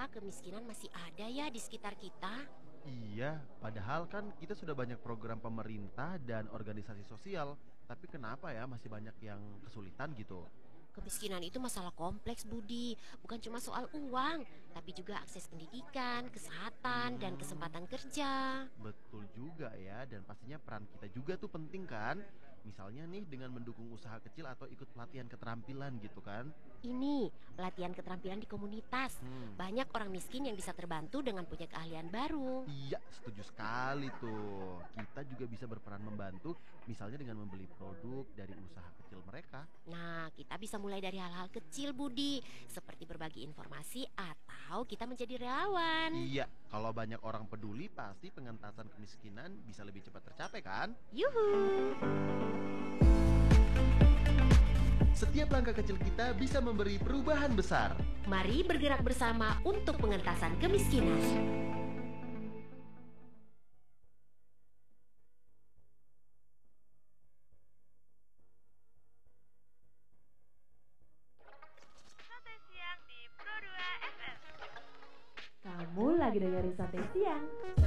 Ternyata kemiskinan masih ada ya di sekitar kita. Iya, padahal kan kita sudah banyak program pemerintah dan organisasi sosial, tapi kenapa ya masih banyak yang kesulitan gitu? Kemiskinan itu masalah kompleks, Budi. Bukan cuma soal uang, tapi juga akses pendidikan, kesehatan, dan Hmm, kesempatan kerja. betul juga ya, dan pastinya peran kita juga tuh penting kan? Misalnya nih dengan mendukung usaha kecil atau ikut pelatihan keterampilan gitu kan? Ini pelatihan keterampilan di komunitas. Hmm, Banyak orang miskin yang bisa terbantu dengan punya keahlian baru. iya, setuju sekali tuh. Kita juga bisa berperan membantu, misalnya dengan membeli produk dari usaha kecil mereka. Nah, kita bisa mulai dari hal-hal kecil, Budi, seperti berbagi informasi atau kita menjadi relawan. Iya, kalau banyak orang peduli, pasti pengentasan kemiskinan bisa lebih cepat tercapai kan? Yuhu! Setiap langkah kecil kita bisa memberi perubahan besar. Mari bergerak bersama untuk pengentasan kemiskinan. Sate siang di Pro 2 FM. Kamu lagi dengerin Sate Siang